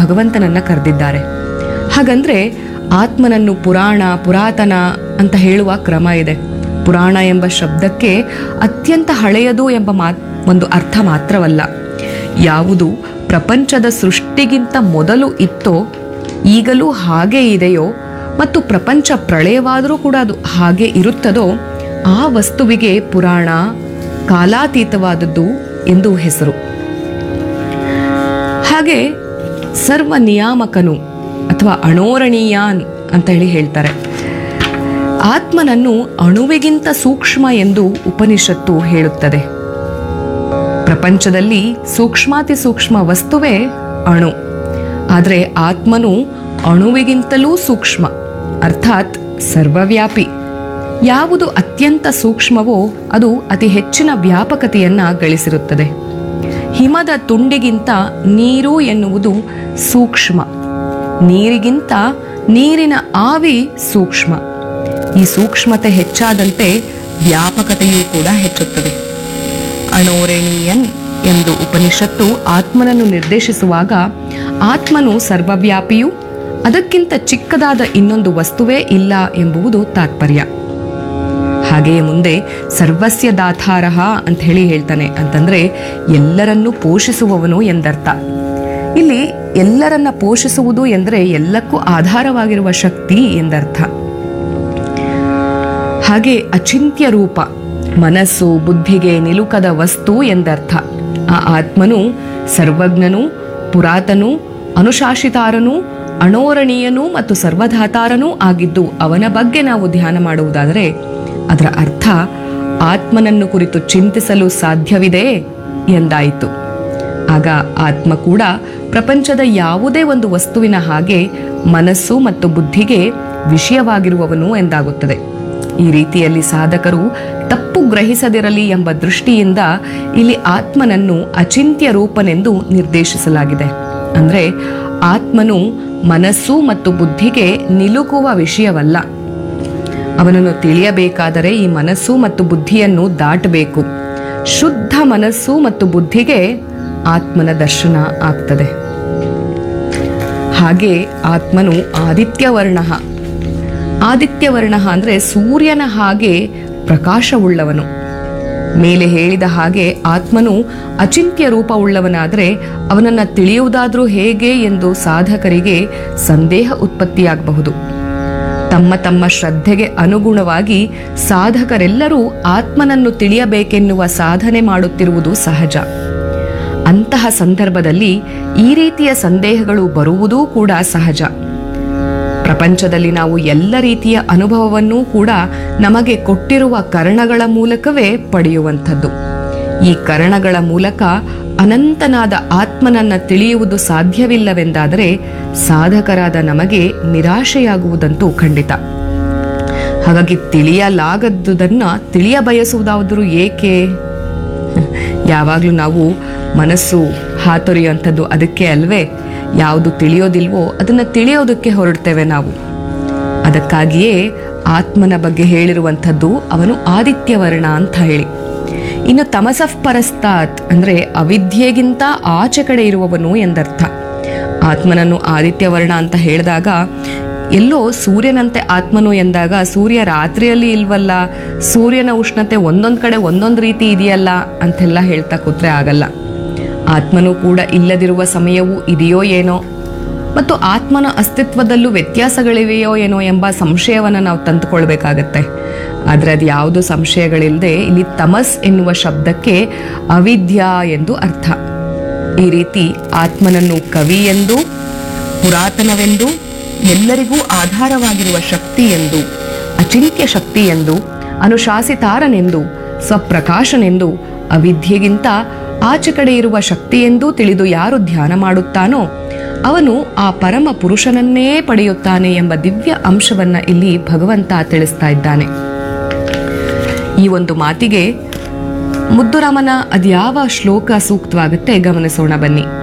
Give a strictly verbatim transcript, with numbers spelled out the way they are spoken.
ಭಗವಂತನನ್ನ ಕರೆದಿದ್ದಾರೆ. ಹಾಗಂದ್ರೆ ಆತ್ಮನನ್ನು ಪುರಾಣ, ಪುರಾತನ ಅಂತ ಹೇಳುವ ಕ್ರಮ ಇದೆ. ಪುರಾಣ ಎಂಬ ಶಬ್ದಕ್ಕೆ ಅತ್ಯಂತ ಹಳೆಯದು ಎಂಬ ಮಾತ್ ಒಂದು ಅರ್ಥ ಮಾತ್ರವಲ್ಲ. ಯಾವುದು ಪ್ರಪಂಚದ ಸೃಷ್ಟಿಗಿಂತ ಮೊದಲು ಇತ್ತೋ, ಈಗಲೂ ಹಾಗೇ ಇದೆಯೋ, ಮತ್ತು ಪ್ರಪಂಚ ಪ್ರಳಯವಾದರೂ ಕೂಡ ಅದು ಹಾಗೆ ಇರುತ್ತದೋ, ಆ ವಸ್ತುವಿಗೆ ಪುರಾಣ, ಕಾಲಾತೀತವಾದದ್ದು ಎಂದು ಹೆಸರು. ಹಾಗೆ ಸರ್ವ ನಿಯಾಮಕನು ಅಥವಾ ಅಣೋರಣೀಯಾನ್ ಅಂತ ಹೇಳಿ ಹೇಳ್ತಾರೆ. ಆತ್ಮನನ್ನು ಅಣುವಿಗಿಂತ ಸೂಕ್ಷ್ಮ ಎಂದು ಉಪನಿಷತ್ತು ಹೇಳುತ್ತದೆ. ಪ್ರಪಂಚದಲ್ಲಿ ಸೂಕ್ಷ್ಮಾತಿ ಸೂಕ್ಷ್ಮ ವಸ್ತುವೇ ಅಣು. ಆದರೆ ಆತ್ಮನು ಅಣುವಿಗಿಂತಲೂ ಸೂಕ್ಷ್ಮ, ಅರ್ಥಾತ್ ಸರ್ವವ್ಯಾಪಿ. ಯಾವುದು ಅತ್ಯಂತ ಸೂಕ್ಷ್ಮವೋ ಅದು ಅತಿ ಹೆಚ್ಚಿನ ವ್ಯಾಪಕತೆಯನ್ನ ಗಳಿಸಿರುತ್ತದೆ. ಹಿಮದ ತುಂಡಿಗಿಂತ ನೀರು ಎನ್ನುವುದು ಸೂಕ್ಷ್ಮ, ನೀರಿಗಿಂತ ನೀರಿನ ಆವಿ ಸೂಕ್ಷ್ಮ. ಈ ಸೂಕ್ಷ್ಮತೆ ಹೆಚ್ಚಾದಂತೆ ವ್ಯಾಪಕತೆಯೂ ಕೂಡ ಹೆಚ್ಚುತ್ತದೆ. ಅಣೋರಣೀಯನ್ ಎಂದು ಉಪನಿಷತ್ತು ಆತ್ಮನನ್ನು ನಿರ್ದೇಶಿಸುವಾಗ ಆತ್ಮನು ಸರ್ವವ್ಯಾಪಿಯೂ ಅದಕ್ಕಿಂತ ಚಿಕ್ಕದಾದ ಇನ್ನೊಂದು ವಸ್ತುವೇ ಇಲ್ಲ ಎಂಬುದು ತಾತ್ಪರ್ಯ. ಹಾಗೆಯೇ ಮುಂದೆ ಸರ್ವಸ್ಯ ದಾತಾರಃ ಅಂತ ಹೇಳಿ ಹೇಳ್ತಾನೆ. ಅಂತಂದ್ರೆ ಎಲ್ಲರನ್ನೂ ಪೋಷಿಸುವವನು ಎಂದರ್ಥ. ಇಲ್ಲಿ ಎಲ್ಲರನ್ನ ಪೋಷಿಸುವುದು ಎಂದರೆ ಎಲ್ಲಕ್ಕೂ ಆಧಾರವಾಗಿರುವ ಶಕ್ತಿ ಎಂದರ್ಥ. ಹಾಗೆ ಅಚಿಂತ್ಯ ರೂಪ, ಮನಸ್ಸು ಬುದ್ಧಿಗೆ ನಿಲುಕದ ವಸ್ತು ಎಂದರ್ಥ. ಆ ಆತ್ಮನು ಸರ್ವಜ್ಞನು, ಪುರಾತನು, ಅನುಶಾಸಿತಾರನು, ಅಣೋರಣೀಯನೂ ಮತ್ತು ಸರ್ವಧಾತಾರನೂ ಆಗಿದ್ದು ಅವನ ಬಗ್ಗೆ ನಾವು ಧ್ಯಾನ ಮಾಡುವುದಾದರೆ ಅದರ ಅರ್ಥ ಆತ್ಮನನ್ನು ಕುರಿತು ಚಿಂತಿಸಲು ಸಾಧ್ಯವಿದೆ ಎಂದಾಯಿತು. ಆಗ ಆತ್ಮ ಕೂಡ ಪ್ರಪಂಚದ ಯಾವುದೇ ಒಂದು ವಸ್ತುವಿನ ಹಾಗೆ ಮನಸ್ಸು ಮತ್ತು ಬುದ್ಧಿಗೆ ವಿಷಯವಾಗಿರುವವನು ಎಂದಾಗುತ್ತದೆ. ಈ ರೀತಿಯಲ್ಲಿ ಸಾಧಕರು ತಪ್ಪು ಗ್ರಹಿಸದಿರಲಿ ಎಂಬ ದೃಷ್ಟಿಯಿಂದ ಇಲ್ಲಿ ಆತ್ಮನನ್ನು ಅಚಿಂತ್ಯ ರೂಪನೆಂದು ನಿರ್ದೇಶಿಸಲಾಗಿದೆ. ಅಂದ್ರೆ ಆತ್ಮನು ಮನಸ್ಸು ಮತ್ತು ಬುದ್ಧಿಗೆ ನಿಲುಕುವ ವಿಷಯವಲ್ಲ. ಅವನನ್ನು ತಿಳಿಯಬೇಕಾದರೆ ಈ ಮನಸ್ಸು ಮತ್ತು ಬುದ್ಧಿಯನ್ನು ದಾಟಬೇಕು. ಶುದ್ಧ ಮನಸ್ಸು ಮತ್ತು ಬುದ್ಧಿಗೆ ಆತ್ಮನ ದರ್ಶನ ಆಗ್ತದೆ. ಹಾಗೆ ಆತ್ಮನು ಆದಿತ್ಯವರ್ಣ. ಆದಿತ್ಯವರ್ಣ ಅಂದ್ರೆ ಸೂರ್ಯನ ಹಾಗೆ ಪ್ರಕಾಶವುಳ್ಳವನು. ಮೇಲೆ ಹೇಳಿದ ಹಾಗೆ ಆತ್ಮನು ಅಚಿಂತ್ಯ ರೂಪವುಳ್ಳವನಾದರೆ ಅವನನ್ನು ತಿಳಿಯುವುದಾದ್ರೂ ಹೇಗೆ ಎಂದು ಸಾಧಕರಿಗೆ ಸಂದೇಹ ಉತ್ಪತ್ತಿಯಾಗಬಹುದು. ತಮ್ಮ ತಮ್ಮ ಶ್ರದ್ಧೆಗೆ ಅನುಗುಣವಾಗಿ ಸಾಧಕರೆಲ್ಲರೂ ಆತ್ಮನನ್ನು ತಿಳಿಯಬೇಕೆನ್ನುವ ಸಾಧನೆ ಮಾಡುತ್ತಿರುವುದು ಸಹಜ. ಅಂತಹ ಸಂದರ್ಭದಲ್ಲಿ ಈ ರೀತಿಯ ಸಂದೇಹಗಳು ಬರುವುದೂ ಕೂಡ ಸಹಜ. ಪ್ರಪಂಚದಲ್ಲಿ ನಾವು ಎಲ್ಲ ರೀತಿಯ ಅನುಭವವನ್ನೂ ಕೂಡ ನಮಗೆ ಕೊಟ್ಟಿರುವ ಕರಣಗಳ ಮೂಲಕವೇ ಪಡೆಯುವಂಥದ್ದು. ಈ ಕರಣಗಳ ಮೂಲಕ ಅನಂತನಾದ ಆತ್ಮನನ್ನ ತಿಳಿಯುವುದು ಸಾಧ್ಯವಿಲ್ಲವೆಂದಾದರೆ ಸಾಧಕರಾದ ನಮಗೆ ನಿರಾಶೆಯಾಗುವುದಂತೂ ಖಂಡಿತ. ಹಾಗಾಗಿ ತಿಳಿಯಲಾಗದ್ದುದನ್ನ ತಿಳಿಯ ಬಯಸುವುದಾದರೂ ಏಕೆ? ಯಾವಾಗಲೂ ನಾವು ಮನಸ್ಸು ಹಾತೊರೆಯುವಂಥದ್ದು ಅದಕ್ಕೆ ಅಲ್ವೇ? ಯಾವುದು ತಿಳಿಯೋದಿಲ್ವೋ ಅದನ್ನು ತಿಳಿಯೋದಕ್ಕೆ ಹೊರಡ್ತೇವೆ ನಾವು. ಅದಕ್ಕಾಗಿಯೇ ಆತ್ಮನ ಬಗ್ಗೆ ಹೇಳಿರುವಂಥದ್ದು ಅವನು ಆದಿತ್ಯವರ್ಣ ಅಂತ ಹೇಳಿ. ಇನ್ನು ತಮಸಃ ಪರಸ್ತಾತ್ ಅಂದ್ರೆ ಅವಿದ್ಯೆಗಿಂತ ಆಚೆ ಕಡೆ ಇರುವವನು ಎಂದರ್ಥ. ಆತ್ಮನನ್ನು ಆದಿತ್ಯವರ್ಣ ಅಂತ ಹೇಳಿದಾಗ ಎಲ್ಲೋ ಸೂರ್ಯನಂತೆ ಆತ್ಮನು ಎಂದಾಗ ಸೂರ್ಯ ರಾತ್ರಿಯಲ್ಲಿ ಇಲ್ವಲ್ಲ, ಸೂರ್ಯನ ಉಷ್ಣತೆ ಒಂದೊಂದು ಕಡೆ ಒಂದೊಂದು ರೀತಿ ಇದೆಯಲ್ಲ ಅಂತೆಲ್ಲ ಹೇಳ್ತಾ ಕೂತ್ರೆ ಆಗಲ್ಲ. ಆತ್ಮನು ಕೂಡ ಇಲ್ಲದಿರುವ ಸಮಯವೂ ಇದೆಯೋ ಏನೋ, ಮತ್ತು ಆತ್ಮನ ಅಸ್ತಿತ್ವದಲ್ಲೂ ವ್ಯತ್ಯಾಸಗಳಿವೆಯೋ ಏನೋ ಎಂಬ ಸಂಶಯವನ್ನು ನಾವು ತಂದುಕೊಳ್ಬೇಕಾಗತ್ತೆ. ಆದರೆ ಅದು ಯಾವುದು ಸಂಶಯಗಳಿಲ್ಲದೆ ಇಲ್ಲಿ ತಮಸ್ ಎನ್ನುವ ಶಬ್ದಕ್ಕೆ ಅವಿದ್ಯಾ ಎಂದು ಅರ್ಥ. ಈ ರೀತಿ ಆತ್ಮನನ್ನು ಕವಿ ಎಂದು, ಪುರಾತನವೆಂದು, ಎಲ್ಲರಿಗೂ ಆಧಾರವಾಗಿರುವ ಶಕ್ತಿ ಎಂದು, ಅಚಿಂತ್ಯ ಶಕ್ತಿ ಎಂದು, ಅನುಶಾಸಿತಾರನೆಂದು, ಸ್ವಪ್ರಕಾಶನೆಂದು, ಅವಿದ್ಯೆಗಿಂತ ಆಚೆ ಕಡೆ ಇರುವ ಶಕ್ತಿಯೆಂದೂ ತಿಳಿದು ಯಾರು ಧ್ಯಾನ ಮಾಡುತ್ತಾನೋ ಅವನು ಆ ಪರಮ ಪುರುಷನನ್ನೇ ಪಡೆಯುತ್ತಾನೆ ಎಂಬ ದಿವ್ಯ ಅಂಶವನ್ನ ಇಲ್ಲಿ ಭಗವಂತ ತಿಳಿಸ್ತಾ ಇದ್ದಾನೆ. ಈ ಒಂದು ಮಾತಿಗೆ ಮುದ್ದುರಾಮನ ಅದ್ಯಾವ ಶ್ಲೋಕ ಸೂಕ್ತವಾಗುತ್ತೆ ಗಮನಿಸೋಣ ಬನ್ನಿ.